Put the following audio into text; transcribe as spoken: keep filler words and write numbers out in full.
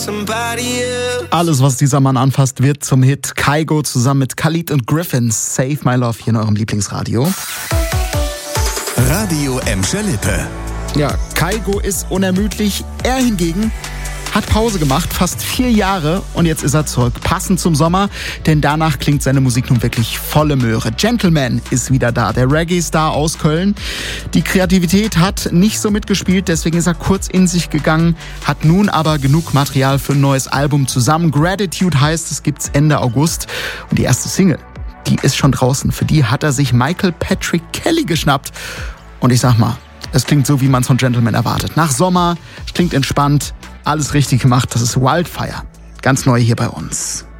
Alles, was dieser Mann anfasst, wird zum Hit. Kygo zusammen mit Khalid und Griffin. Save My Love hier in eurem Lieblingsradio. Radio Emscher Lippe. Ja, Kygo ist unermüdlich. Er hingegen hat Pause gemacht, fast vier Jahre, und jetzt ist er zurück. Passend zum Sommer, denn danach klingt seine Musik nun wirklich volle Möhre. Gentleman ist wieder da, der Reggae-Star aus Köln. Die Kreativität hat nicht so mitgespielt, deswegen ist er kurz in sich gegangen, hat nun aber genug Material für ein neues Album zusammen. Gratitude heißt es, gibt's Ende August. Und die erste Single, die ist schon draußen. Für die hat er sich Michael Patrick Kelly geschnappt. Und ich sag mal, es klingt so, wie man es von Gentleman erwartet. Nach Sommer, es klingt entspannt, alles richtig gemacht. Das ist Wildfire. Ganz neu hier bei uns.